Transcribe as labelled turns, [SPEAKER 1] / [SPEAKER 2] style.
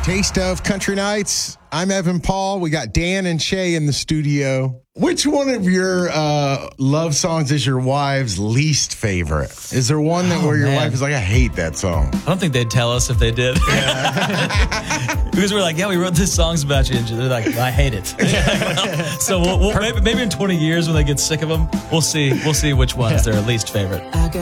[SPEAKER 1] Taste of Country Nights. I'm Evan Paul. We got Dan and Shay in the studio. Which one of your love songs is your wife's least favorite? Is there one where your wife is like, I hate that song?
[SPEAKER 2] I don't think they'd tell us if they did. Yeah. Because we're like, yeah, we wrote these songs about you. And they're like, I hate it. So we'll maybe in 20 years when they get sick of them, we'll see which one is their least favorite.